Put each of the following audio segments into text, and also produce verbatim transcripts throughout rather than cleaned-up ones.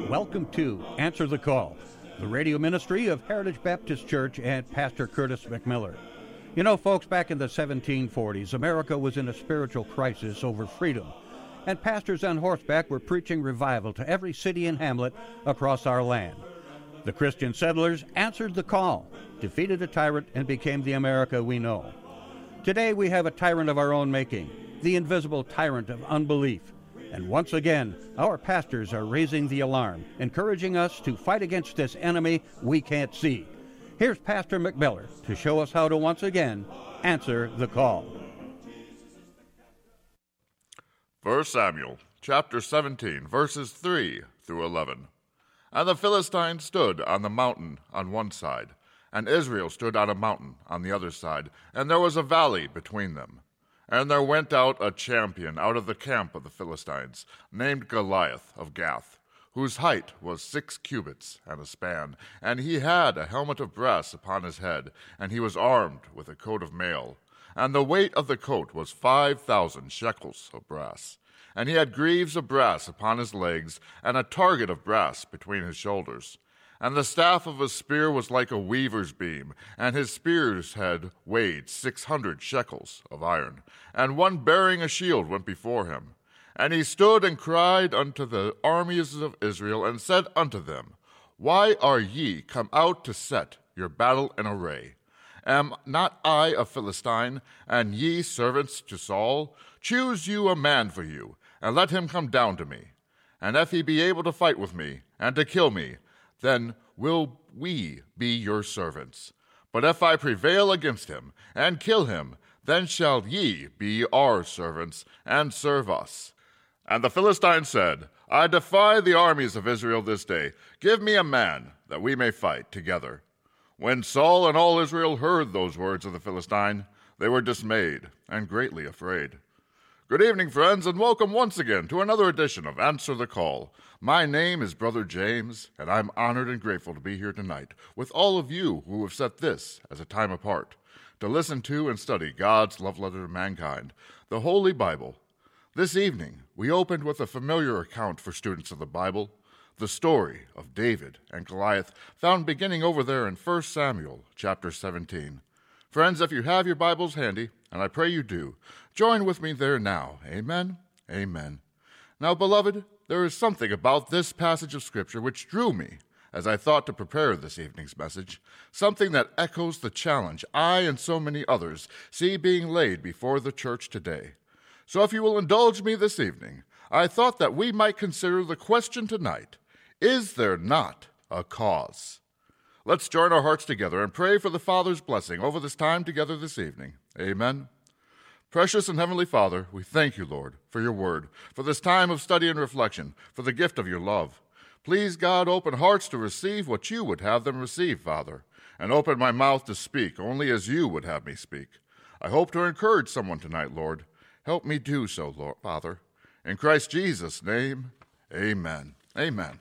Welcome to Answer the Call, the radio ministry of Heritage Baptist Church and Pastor Curtis McMiller. You know, folks, back in the seventeen forties, America was in a spiritual crisis over freedom, and pastors on horseback were preaching revival to every city and hamlet across our land. The Christian settlers answered the call, defeated a tyrant, and became the America we know. Today we have a tyrant of our own making, the invisible tyrant of unbelief. And once again, our pastors are raising the alarm, encouraging us to fight against this enemy we can't see. Here's Pastor McMiller to show us how to once again answer the call. First Samuel, chapter seventeen, verses three through eleven. And the Philistines stood on the mountain on one side, and Israel stood on a mountain on the other side, and there was a valley between them. And there went out a champion out of the camp of the Philistines, named Goliath of Gath, whose height was six cubits and a span, and he had a helmet of brass upon his head, and he was armed with a coat of mail. And the weight of the coat was five thousand shekels of brass. And he had greaves of brass upon his legs, and a target of brass between his shoulders. And the staff of his spear was like a weaver's beam, and his spear's head weighed six hundred shekels of iron. And one bearing a shield went before him. And he stood and cried unto the armies of Israel, and said unto them, Why are ye come out to set your battle in array? Am not I a Philistine, and ye servants to Saul? Choose you a man for you, and let him come down to me. And if he be able to fight with me, and to kill me, then will we be your servants. But if I prevail against him, and kill him, then shall ye be our servants, and serve us. And the Philistine said, I defy the armies of Israel this day. Give me a man, that we may fight together. When Saul and all Israel heard those words of the Philistine, they were dismayed, and greatly afraid. Good evening, friends, and welcome once again to another edition of Answer the Call. My name is Brother James, and I'm honored and grateful to be here tonight with all of you who have set this as a time apart to listen to and study God's love letter to mankind, the Holy Bible. This evening, we opened with a familiar account for students of the Bible, the story of David and Goliath, found beginning over there in First Samuel chapter seventeen. Friends, if you have your Bibles handy, and I pray you do, join with me there now. Amen. Amen. Now, beloved, there is something about this passage of Scripture which drew me as I thought to prepare this evening's message, something that echoes the challenge I and so many others see being laid before the church today. So if you will indulge me this evening, I thought that we might consider the question tonight, is there not a cause? Let's join our hearts together and pray for the Father's blessing over this time together this evening. Amen. Precious and Heavenly Father, we thank you, Lord, for your word, for this time of study and reflection, for the gift of your love. Please, God, open hearts to receive what you would have them receive, Father, and open my mouth to speak only as you would have me speak. I hope to encourage someone tonight, Lord. Help me do so, Lord, Father. In Christ Jesus' name, amen. Amen.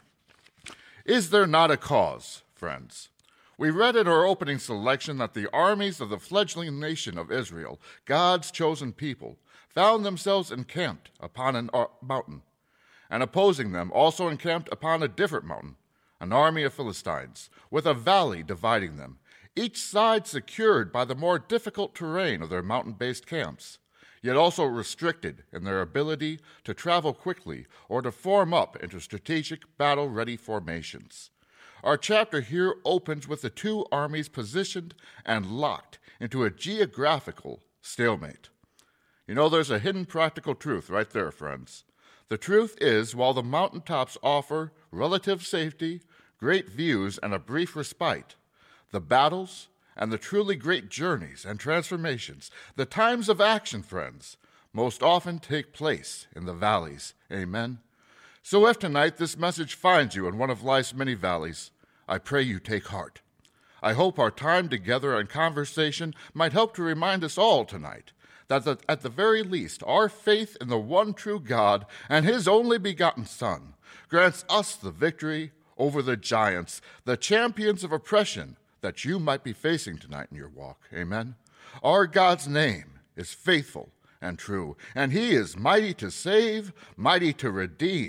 Is there not a cause, friends? We read in our opening selection that the armies of the fledgling nation of Israel, God's chosen people, found themselves encamped upon a mountain, and opposing them also encamped upon a different mountain, an army of Philistines, with a valley dividing them, each side secured by the more difficult terrain of their mountain-based camps, yet also restricted in their ability to travel quickly or to form up into strategic battle-ready formations. Our chapter here opens with the two armies positioned and locked into a geographical stalemate. You know, there's a hidden practical truth right there, friends. The truth is, while the mountaintops offer relative safety, great views, and a brief respite, the battles and the truly great journeys and transformations, the times of action, friends, most often take place in the valleys. Amen? So if tonight this message finds you in one of life's many valleys, I pray you take heart. I hope our time together and conversation might help to remind us all tonight that the, at the very least our faith in the one true God and his only begotten Son grants us the victory over the giants, the champions of oppression that you might be facing tonight in your walk. Amen? Our God's name is faithful and true, and he is mighty to save, mighty to redeem,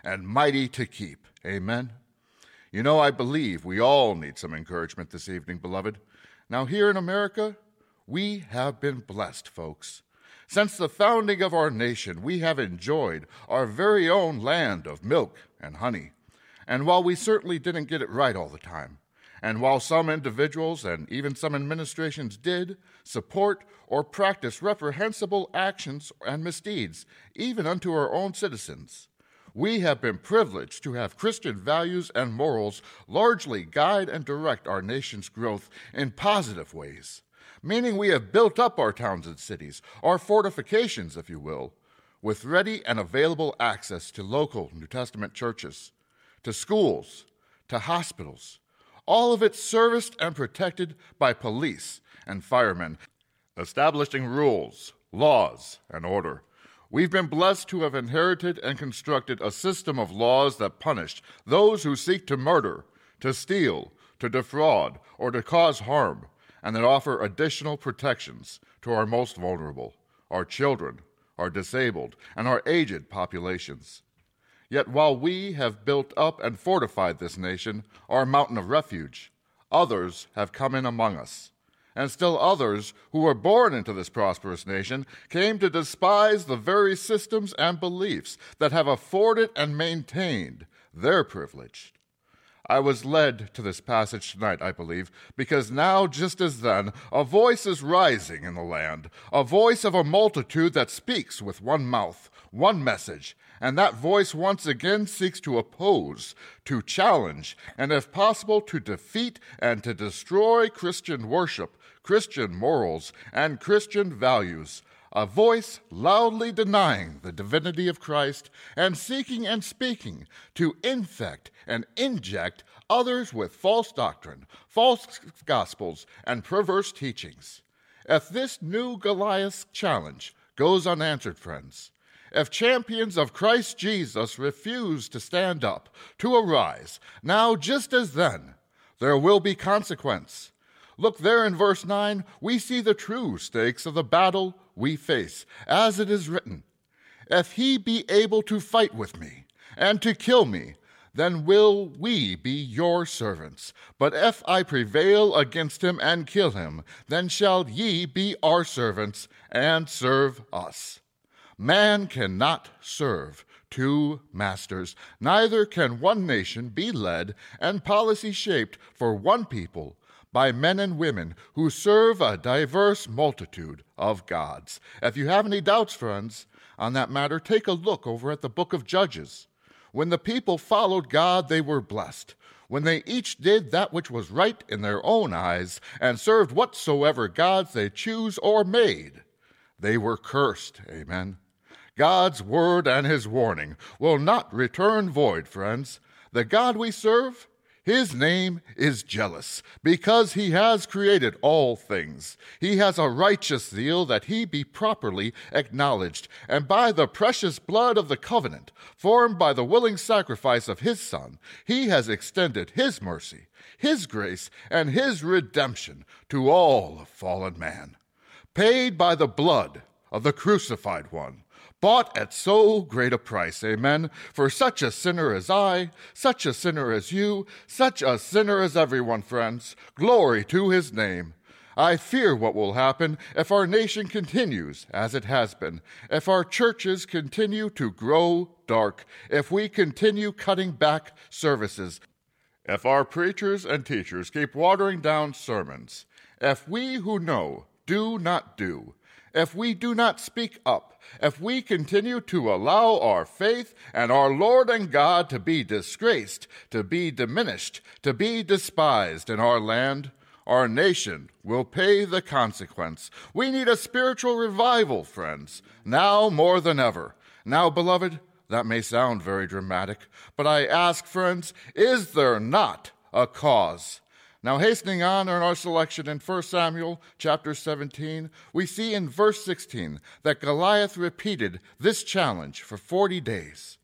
and mighty to keep. Amen. You know, I believe we all need some encouragement this evening, beloved. Now, here in America, we have been blessed, folks. Since the founding of our nation, we have enjoyed our very own land of milk and honey. And while we certainly didn't get it right all the time, and while some individuals and even some administrations did support or practice reprehensible actions and misdeeds, even unto our own citizens, we have been privileged to have Christian values and morals largely guide and direct our nation's growth in positive ways, meaning we have built up our towns and cities, our fortifications, if you will, with ready and available access to local New Testament churches, to schools, to hospitals, all of it serviced and protected by police and firemen, establishing rules, laws, and order. We've been blessed to have inherited and constructed a system of laws that punish those who seek to murder, to steal, to defraud, or to cause harm, and that offer additional protections to our most vulnerable, our children, our disabled, and our aged populations. Yet while we have built up and fortified this nation, our mountain of refuge, others have come in among us. And still others who were born into this prosperous nation came to despise the very systems and beliefs that have afforded and maintained their privilege. I was led to this passage tonight, I believe, because now, just as then, a voice is rising in the land, a voice of a multitude that speaks with one mouth, one message, and that voice once again seeks to oppose, to challenge, and if possible to defeat and to destroy Christian worship, Christian morals, and Christian values, a voice loudly denying the divinity of Christ and seeking and speaking to infect and inject others with false doctrine, false gospels, and perverse teachings. If this new Goliath challenge goes unanswered, friends, if champions of Christ Jesus refuse to stand up, to arise, now just as then, there will be consequence. Look there in verse nine, we see the true stakes of the battle we face, as it is written, "If he be able to fight with me and to kill me, then will we be your servants. But if I prevail against him and kill him, then shall ye be our servants and serve us." Man cannot serve two masters, neither can one nation be led and policy shaped for one people by men and women who serve a diverse multitude of gods. If you have any doubts, friends, on that matter, take a look over at the book of Judges. When the people followed God, they were blessed. When they each did that which was right in their own eyes and served whatsoever gods they chose or made, they were cursed. Amen. God's word and his warning will not return void, friends. The God we serve, his name is jealous, because he has created all things. He has a righteous zeal that he be properly acknowledged, and by the precious blood of the covenant, formed by the willing sacrifice of his Son, he has extended his mercy, his grace, and his redemption to all of fallen man. Paid by the blood of the crucified one, bought at so great a price, amen, for such a sinner as I, such a sinner as you, such a sinner as everyone, friends. Glory to his name. I fear what will happen if our nation continues as it has been, if our churches continue to grow dark, if we continue cutting back services, if our preachers and teachers keep watering down sermons, if we who know do not do, if we do not speak up, if we continue to allow our faith and our Lord and God to be disgraced, to be diminished, to be despised in our land, our nation will pay the consequence. We need a spiritual revival, friends, now more than ever. Now, beloved, that may sound very dramatic, but I ask, friends, is there not a cause? Now, hastening on in our selection in First Samuel chapter seventeen, we see in verse sixteen that Goliath repeated this challenge for forty days.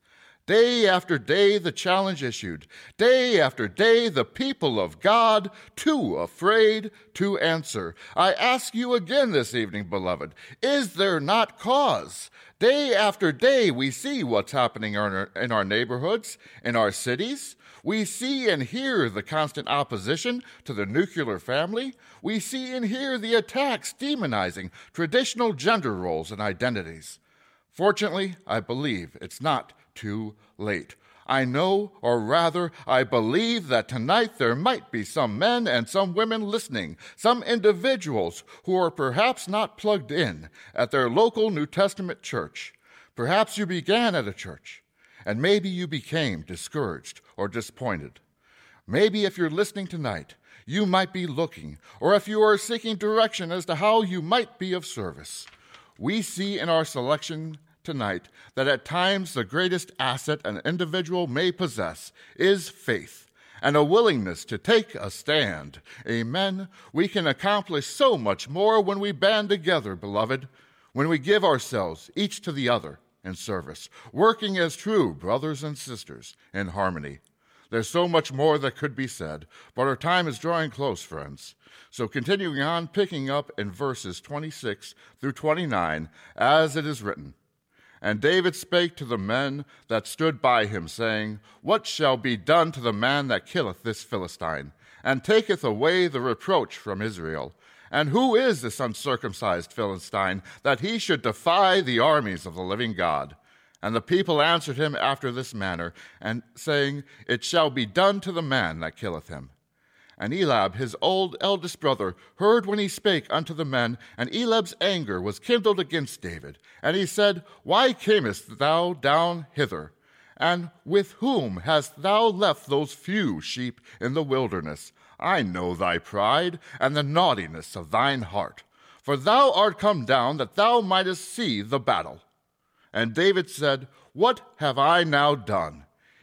Day after day the challenge issued. Day after day the people of God, too afraid to answer. I ask you again this evening, beloved, is there not cause? Day after day we see what's happening in our, in our neighborhoods, in our cities. We see and hear the constant opposition to the nuclear family. We see and hear the attacks demonizing traditional gender roles and identities. Fortunately, I believe it's not too late. I know, or rather, I believe that tonight there might be some men and some women listening, some individuals who are perhaps not plugged in at their local New Testament church. Perhaps you began at a church, and maybe you became discouraged or disappointed. Maybe if you're listening tonight, you might be looking, or if you are seeking direction as to how you might be of service. We see in our selection tonight that at times the greatest asset an individual may possess is faith and a willingness to take a stand. Amen. We can accomplish so much more when we band together, beloved, when we give ourselves each to the other in service, working as true brothers and sisters in harmony. There's so much more that could be said, but our time is drawing close, friends. So continuing on, picking up in verses twenty-six through twenty-nine, as it is written, And David spake to the men that stood by him, saying, What shall be done to the man that killeth this Philistine, and taketh away the reproach from Israel? And who is this uncircumcised Philistine, that he should defy the armies of the living God? And the people answered him after this manner, and saying, It shall be done to the man that killeth him. And Eliab, his old eldest brother, heard when he spake unto the men, and Eliab's anger was kindled against David. And he said, Why camest thou down hither? And with whom hast thou left those few sheep in the wilderness? I know thy pride, and the naughtiness of thine heart. For thou art come down, that thou mightest see the battle. And David said, What have I now done?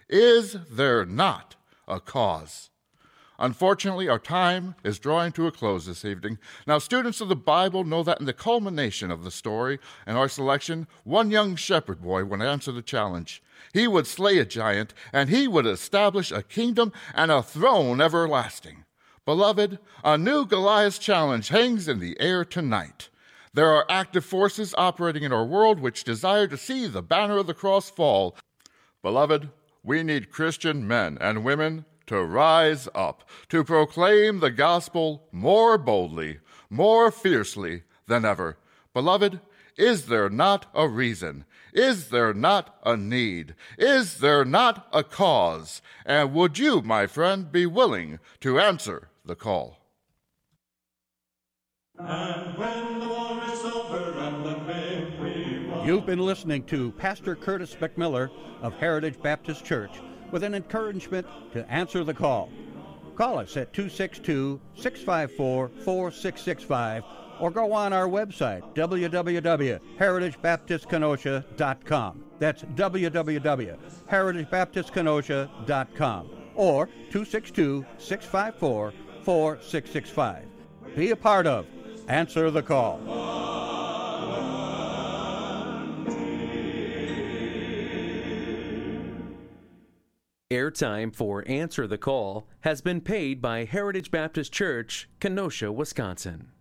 Is there not a cause? Unfortunately, our time is drawing to a close this evening. Now, students of the Bible know that in the culmination of the story and our selection, one young shepherd boy would answer the challenge. He would slay a giant, and he would establish a kingdom and a throne everlasting. Beloved, a new Goliath challenge hangs in the air tonight. There are active forces operating in our world which desire to see the banner of the cross fall. Beloved, we need Christian men and women to rise up, to proclaim the gospel more boldly, more fiercely than ever. Beloved, is there not a reason? Is there not a need? Is there not a cause? And would you, my friend, be willing to answer the call? And when the war is over and the victory won. You've been listening to Pastor Curtis McMiller of Heritage Baptist Church with an encouragement to answer the call. Call us at two six two, six five four, four six six five or go on our website, w w w dot heritage baptist kenosha dot com. That's w w w dot heritage baptist kenosha dot com or two six two, six five four, four six six five. Be a part of Answer the Call. Airtime for Answer the Call has been paid by Heritage Baptist Church, Kenosha, Wisconsin.